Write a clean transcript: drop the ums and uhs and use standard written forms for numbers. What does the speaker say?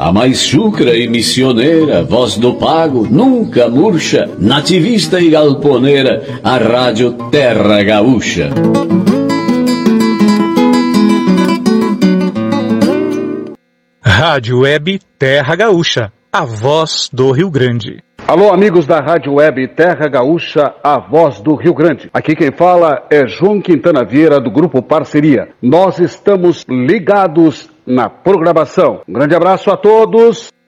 A mais chucra e missioneira, voz do pago, nunca murcha, nativista e galponeira, a Rádio Terra Gaúcha. Rádio Web Terra Gaúcha, a voz do Rio Grande. Alô, amigos da Rádio Web Terra Gaúcha, a voz do Rio Grande. Aqui quem fala é João Quintana Vieira, do Grupo Parceria. Nós estamos ligados na programação. Um grande abraço a todos.